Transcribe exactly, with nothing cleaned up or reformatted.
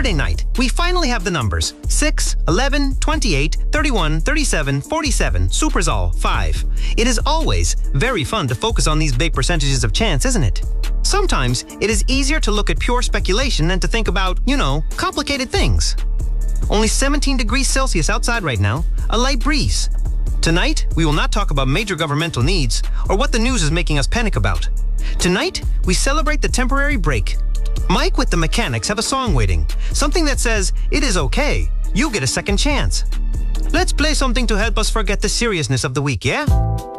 Saturday night, we finally have the numbers. six, eleven, twenty-eight, thirty-one, thirty-seven, forty-seven, Superzol, five. It is always very fun to focus on these big percentages of chance, isn't it? Sometimes, it is easier to look at pure speculation than to think about, you know, complicated things. Only seventeen degrees Celsius outside right now, a light breeze. Tonight, we will not talk about major governmental needs or what the news is making us panic about. Tonight, we celebrate the temporary break. Mike with the Mechanics have a song waiting, something that says, it is okay, you get a second chance. Let's play something to help us forget the seriousness of the week, yeah?